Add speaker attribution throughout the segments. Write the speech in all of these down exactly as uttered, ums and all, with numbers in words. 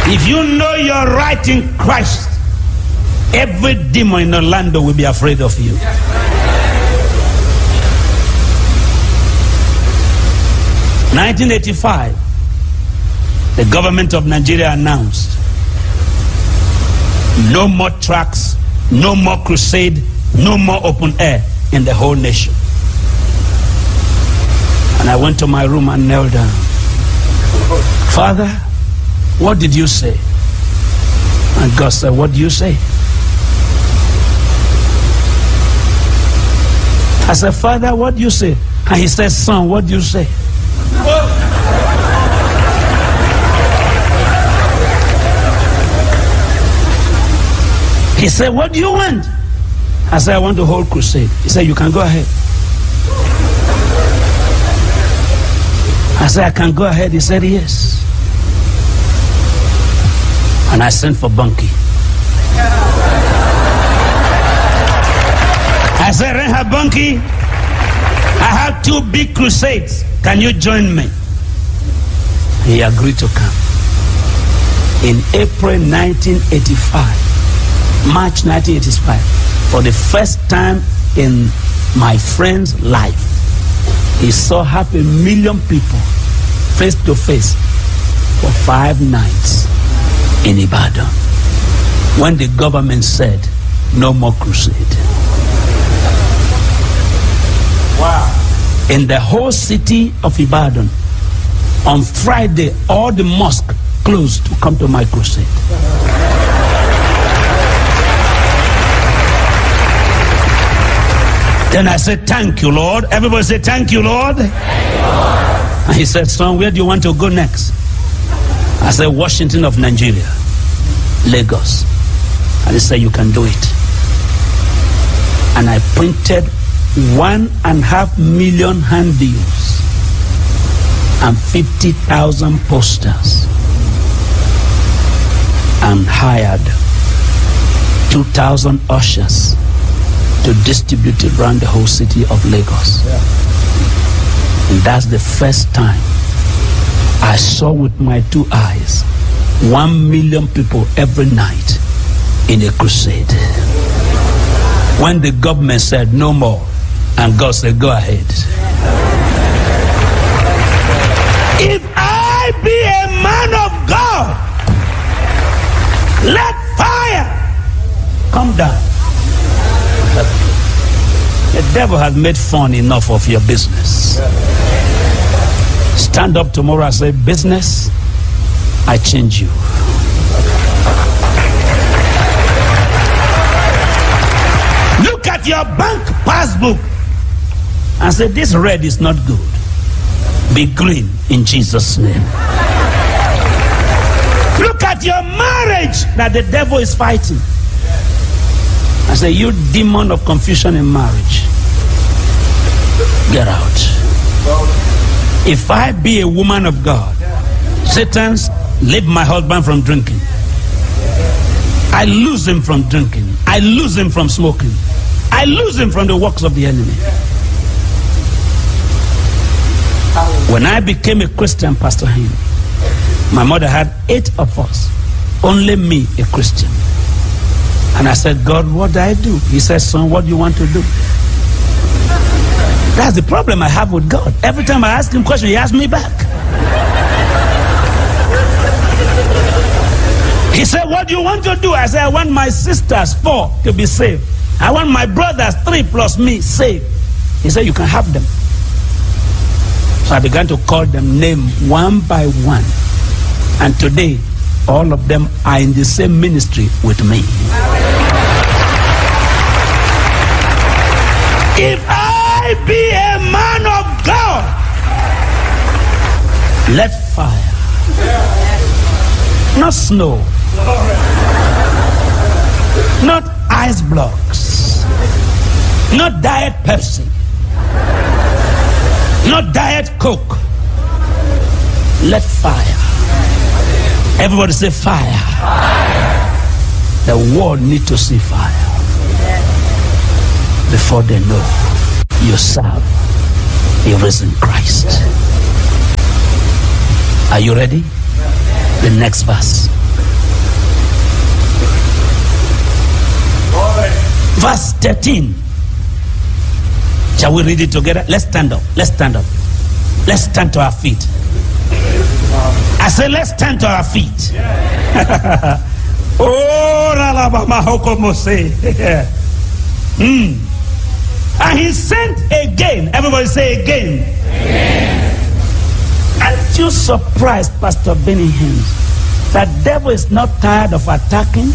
Speaker 1: If you know you're right in Christ, every demon in Orlando will be afraid of you. nineteen eighty-five, the government of Nigeria announced no more tracks, no more crusade, no more open air in the whole nation. And I went to my room and knelt down. Father, what did you say? And God said, what do you say? I said, Father, what do you say? And he said, son, what do you say? He said, what do you want? I said, I want to hold crusade. He said, you can go ahead. I said, I can go ahead. He said, yes. And I sent for Bunky. I said, Reinhard Bunky, I have two big crusades. Can you join me? He agreed to come. In April nineteen eighty-five, March nineteen eighty-five, for the first time in my friend's life, he saw half a million people face to face for five nights in Ibadan, when the government said no more crusade. Wow. In the whole city of Ibadan, on Friday, all the mosques closed to come to my crusade. Then I said, thank you, Lord. Everybody say, thank you, Lord. Thank you, Lord. And he said, son, where do you want to go next? I said, Washington of Nigeria, Lagos. And he said, you can do it. And I printed one and a half million handbills and fifty thousand posters and hired two thousand ushers to distribute it around the whole city of Lagos. Yeah. And that's the first time I saw with my two eyes one million people every night in a crusade. When the government said no more, and God said, go ahead. If I be a man of God, let fire come down. The devil has made fun enough of your business. Stand up tomorrow and say, business, I change you. Look at your bank passbook and say, this red is not good. Be green in Jesus' name. Look at your marriage that the devil is fighting. I say, you demon of confusion in marriage, get out. If I be a woman of God, Satan's leave my husband from drinking. I lose him from drinking. I lose him from smoking. I lose him from the works of the enemy. When I became a Christian, Pastor Henry, my mother had eight of us, only me a Christian. And I said, God, what do I do? He said, son, what do you want to do? That's the problem I have with God. Every time I ask him a question, he asks me back. He said, what do you want to do? I said, I want my sisters, four, to be saved. I want my brothers, three plus me, saved. He said, you can have them. So I began to call them name one by one. And today, all of them are in the same ministry with me. If I be a man of God, let fire, not snow, not ice blocks, not Diet Pepsi, not Diet Coke. Let fire. Everybody say fire. Fire. The world needs to see fire before they know you serve a risen Christ. Are you ready? The next verse. Verse thirteen. Shall we read it together? Let's stand up. Let's stand up. Let's stand to our feet. I say, let's stand to our feet. Oh, mm. And he sent again. Everybody say again. Again. Aren't you surprised, Pastor Benny Hinn, that devil is not tired of attacking?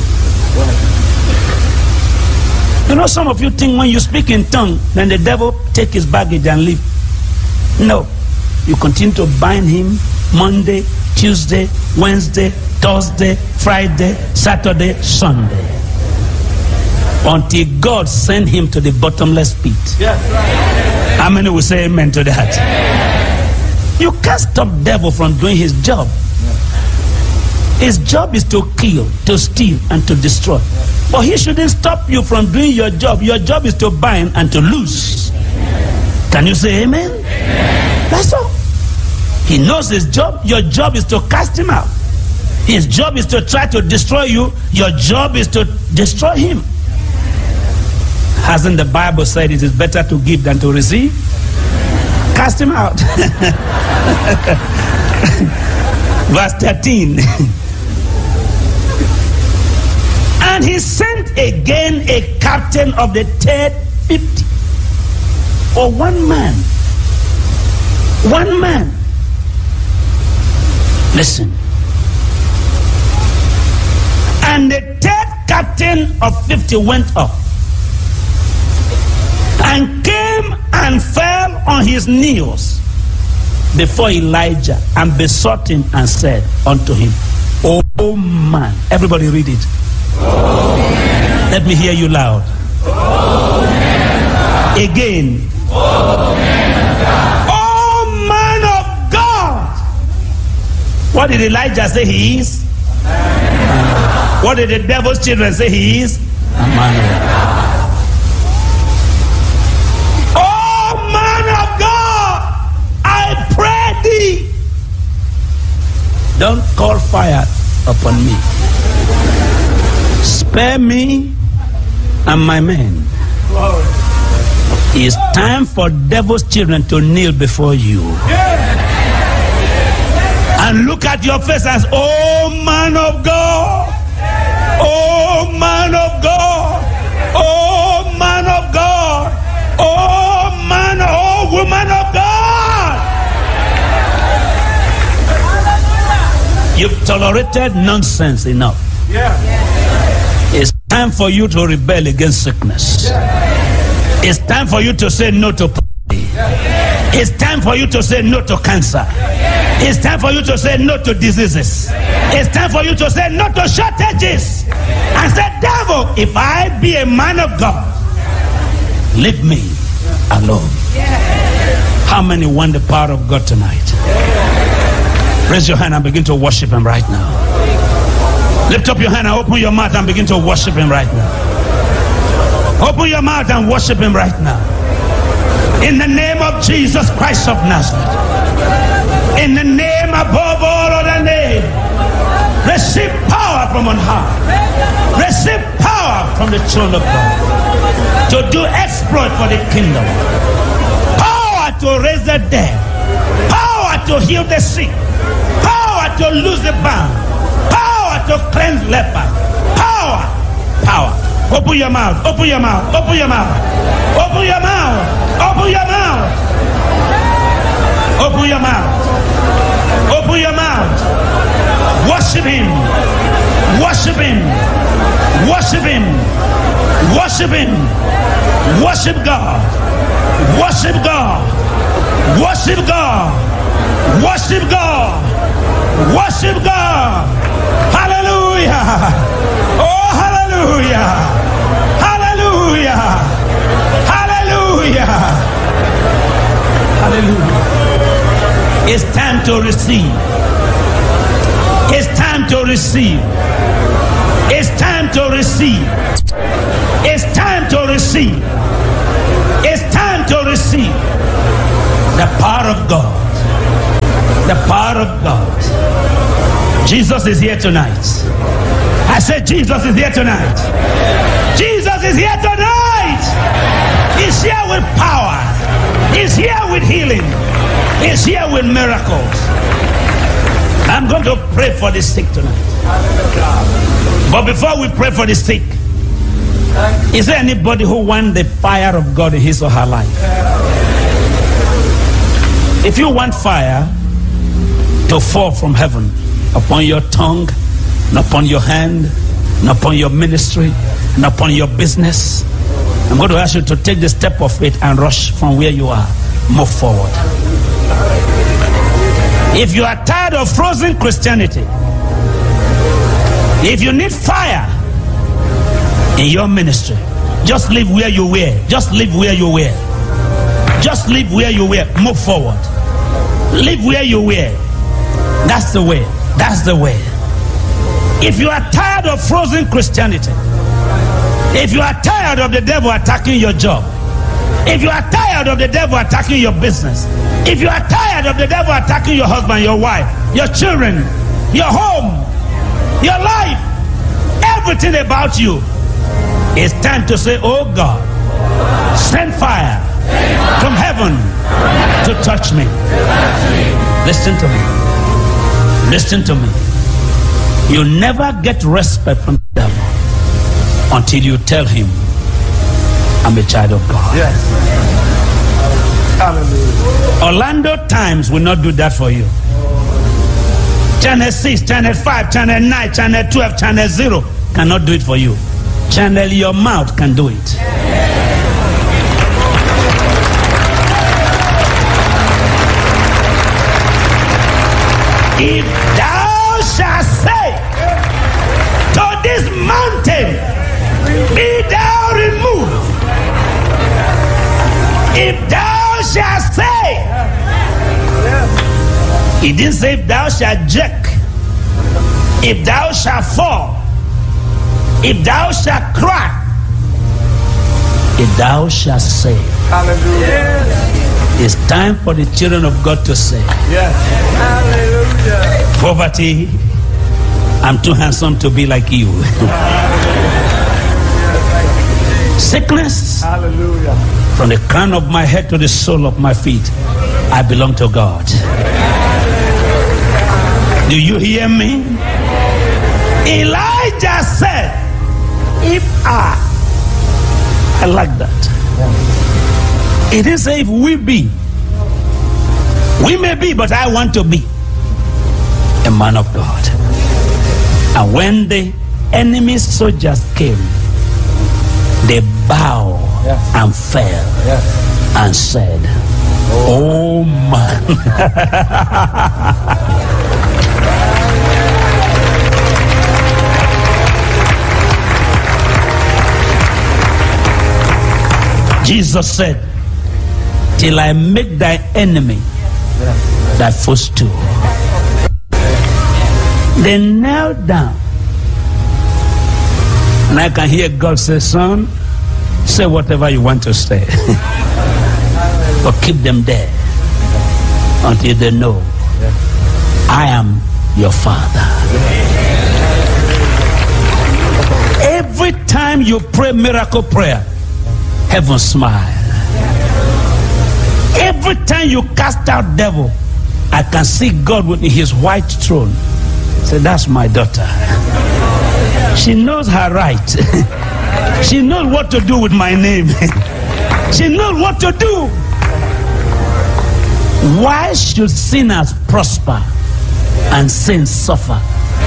Speaker 1: You know, some of you think when you speak in tongue, then the devil take his baggage and leave. No. You continue to bind him Monday, Tuesday, Wednesday, Thursday, Friday, Saturday, Sunday. Until God send him to the bottomless pit. Yes. How many will say amen to that? Yes. You can't stop devil from doing his job. His job is to kill, to steal, and to destroy. But he shouldn't stop you from doing your job. Your job is to bind and to loose. Can you say amen? Amen. That's all. He knows his job. Your job is to cast him out. His job is to try to destroy you. Your job is to destroy him. Hasn't the Bible said it is better to give than to receive? Cast him out. Verse thirteen. And he sent again a captain of the third fifty. For one man. One man. Listen. And the third captain of fifty went up and came and fell on his knees before Elijah and besought him and said unto him, O man. Everybody read it. Oh, man. Let me hear you loud. Oh, man. Again. Oh, man. Oh, man of God. What did Elijah say he is? Man. What did the devil's children say he is? A man of God. Oh, man of God, I pray thee, don't call fire upon me. Spare me and my men. It's time for devil's children to kneel before you. And look at your face as, oh man of God. Oh man of God. Oh man of God. Oh man, oh woman of God. You've tolerated nonsense enough. It's time for you to rebel against sickness. It's time for you to say no to poverty. It's time for you to say no to cancer. It's time for you to say no to diseases. It's time for you to say no to shortages. And say, devil, if I be a man of God, leave me alone. How many want the power of God tonight? Raise your hand and begin to worship him right now. Lift up your hand and open your mouth and begin to worship him right now. Open your mouth and worship him right now. In the name of Jesus Christ of Nazareth. In the name above all other name. Receive power from on high. Receive power from the throne of God. To do exploit for the kingdom. Power to raise the dead. Power to heal the sick. Power to loose the bound. Power to cleanse leper. Power. Power. Open your mouth. Open your mouth. Open your mouth. Open your mouth. Open your mouth. Open your mouth. Open your mouth. Worship him. Worship him. Worship him. Worship him. Worship God. Worship God. Worship God. Worship God. Worship God. Hallelujah. Oh, hallelujah. Hallelujah. Hallelujah. Hallelujah. It's time to receive. It's time to receive. It's time to receive. It's time to receive. It's time to receive the power of God. The power of God. Jesus is here tonight. I said Jesus is here tonight. Jesus is here tonight. He's here with power. He's here with healing. He's here with miracles. I'm going to pray for the sick tonight. But before we pray for the sick, is there anybody who wants the fire of God in his or her life? If you want fire to fall from heaven upon your tongue, and upon your hand, and upon your ministry, and upon your business, I'm going to ask you to take the step of faith and rush from where you are. Move forward. If you are tired of frozen Christianity, if you need fire in your ministry, just live where you were. Just live where you were. Just live where you were. Move forward. Live where you were. That's the way. That's the way. If you are tired of frozen Christianity, if you are tired of the devil attacking your job, if you are tired of the devil attacking your business, if you are tired of the devil attacking your husband, your wife, your children, your home, your life, everything about you, it's time to say, oh God, send fire from heaven to touch me. Listen to me. Listen to me. You never get respect from the devil until you tell him, I'm a child of God.
Speaker 2: Yes. Hallelujah.
Speaker 1: Orlando Times will not do that for you. Channel six, Channel five, Channel nine, Channel twelve, Channel zero cannot do it for you. Channel your mouth can do it. If thou shalt say to this mountain, be thou removed. If thou shalt say, he didn't say if thou shalt jerk, if thou shalt fall, if thou shalt cry, if thou shalt say.
Speaker 2: Hallelujah.
Speaker 1: It's time for the children of God to say,
Speaker 2: Yes. Hallelujah.
Speaker 1: poverty, I'm too handsome to be like you. Sickness,
Speaker 2: Hallelujah.
Speaker 1: from the crown of my head to the sole of my feet, I belong to God. Do you hear me? Elijah said, if I, I like that. It is if we be. We may be, but I want to be a man of God. And when the enemy soldiers came, they bowed
Speaker 2: Yes.
Speaker 1: and fell
Speaker 2: Yes.
Speaker 1: and said, oh man. Jesus said, till I make thy enemy
Speaker 2: Yes.
Speaker 1: thy footstool. They knelt down. And I can hear God say, son, say whatever you want to say. But keep them there until they know I am your Father. Every time you pray miracle prayer, heaven smile. Every time you cast out devil, I can see God with his white throne. Say, that's my daughter. She knows her right. She knows what to do with my name. She knows what to do. Why should sinners prosper and saints suffer?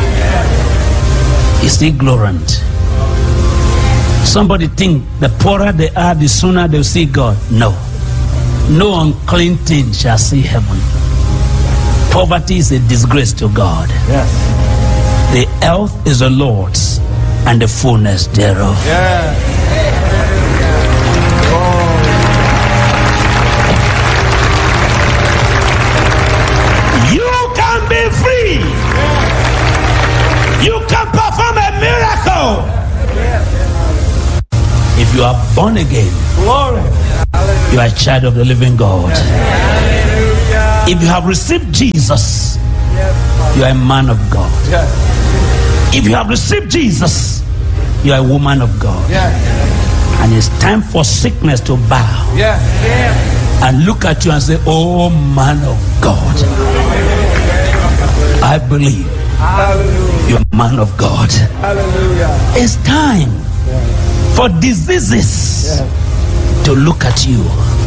Speaker 1: Is ignorant. Somebody think the poorer they are, the sooner they'll see God. No. No unclean thing shall see heaven. Poverty is a disgrace to God.
Speaker 2: Yes.
Speaker 1: The earth is the Lord's and the fullness thereof.
Speaker 2: Yes.
Speaker 1: You can be free. You can perform a miracle. If you are born again,
Speaker 2: Glory.
Speaker 1: you are a child of the living God. If you have received Jesus, you are a man of God.
Speaker 2: Yes.
Speaker 1: If you have received Jesus, You are a woman of God.
Speaker 2: Yeah.
Speaker 1: And it's time for sickness to bow.
Speaker 2: Yeah. Yeah.
Speaker 1: And look at you and say, oh man of God, I believe
Speaker 2: Hallelujah.
Speaker 1: you're a man of God.
Speaker 2: Hallelujah.
Speaker 1: It's time for diseases
Speaker 2: Yeah.
Speaker 1: to look at you.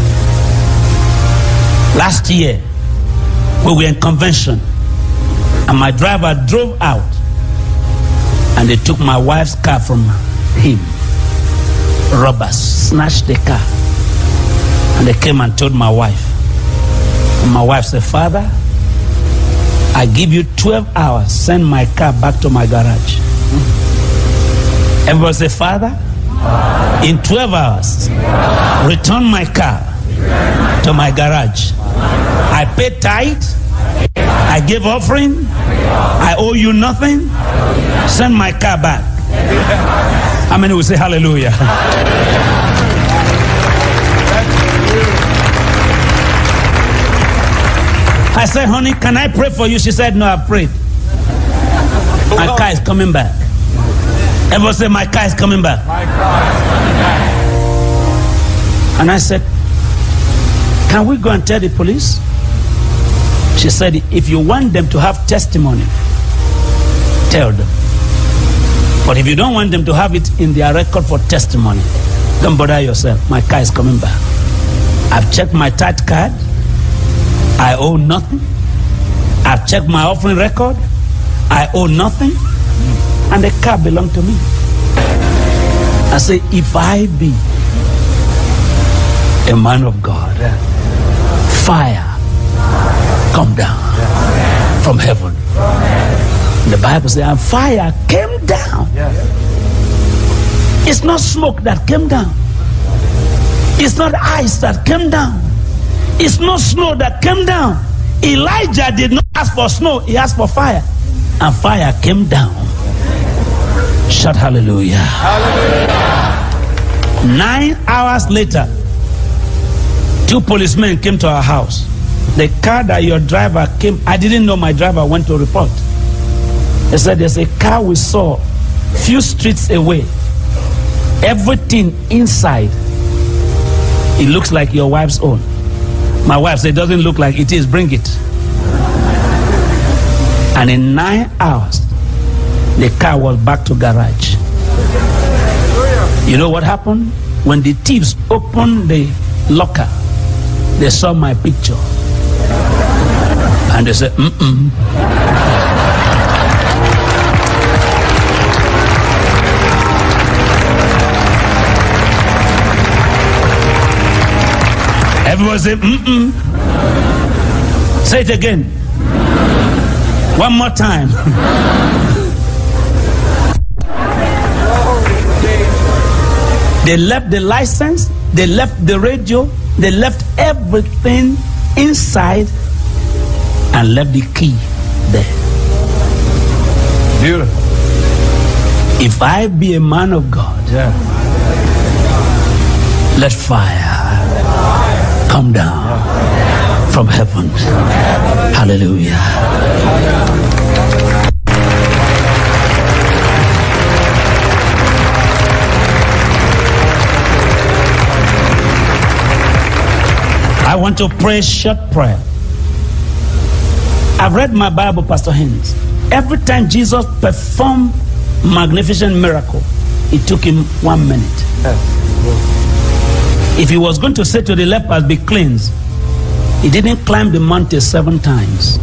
Speaker 1: Last year, we were in convention, and my driver drove out, and they took my wife's car from him. Robbers snatched the car, and they came and told my wife. And my wife said, Father, I give you twelve hours, send my car back to my garage. Everybody say, Father, in twelve hours, return my car to my garage. I paid tithe, I gave offering, I owe you nothing, send my car back. How many will say hallelujah? I said, honey, can I pray for you? She said, no, I've prayed. My car is coming back. Everyone say, my car is coming back.
Speaker 2: My God.
Speaker 1: And I said, can we go and tell the police? She said, if you want them to have testimony, tell them. But if you don't want them to have it in their record for testimony, don't bother yourself. My car is coming back. I've checked my tithe card. I owe nothing. I've checked my offering record. I owe nothing. And the car belonged to me. I say, if I be a man of God, fire come down from heaven. The Bible says, and fire came down. It's not smoke that came down. It's not ice that came down. It's not snow that came down. Elijah did not ask for snow, he asked for fire. And fire came down. Shout hallelujah. Hallelujah. Nine hours later, two policemen came to our house. The car that your driver came, I didn't know my driver went to report. They said there's a car we saw few streets away. Everything inside, it looks like your wife's own. My wife said, it doesn't look like it is, bring it. And in nine hours, the car was back to garage. You know what happened? When the thieves opened the locker, they saw my picture. And they said, mm-mm. Everyone say, mm-mm. Say it again. One more time. They left the license, they left the radio, they left everything inside and left the key there.
Speaker 2: Beautiful.
Speaker 1: If I be a man of God,
Speaker 2: Yeah.
Speaker 1: let fire come down from heaven. Hallelujah. I want to pray a short prayer. I've read my Bible, Pastor Haynes. Every time Jesus performed magnificent miracle, it took him one minute. If he was going to say to the lepers, be cleansed, he didn't climb the mountain seven times.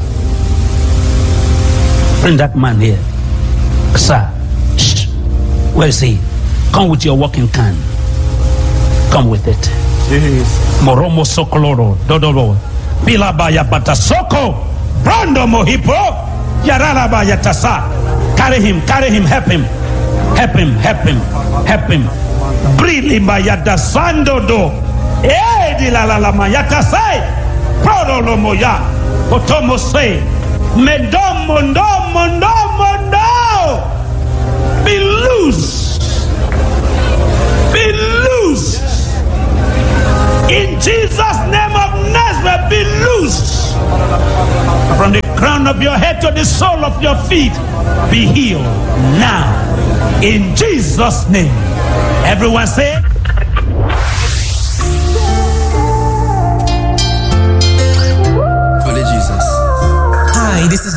Speaker 1: Bring that man here. Sir, shh. Where is he? Come with your walking can. Come with it. Moromo sokoloro, dodoro. Bilabaya batasoko. Brando mohipo. Yaralabaya tasa. Carry him, carry him, help him. Help him, help him, help him. Brili mayada sandodo. Eh di la la la mayata say. Prodo lo moya. Otomo say. Medom mondo mondo mondo. Be loose. Be loose. In Jesus' name of Nazareth, be loose from the crown of your head to the sole of your feet, be healed now. In Jesus' name. Everyone say,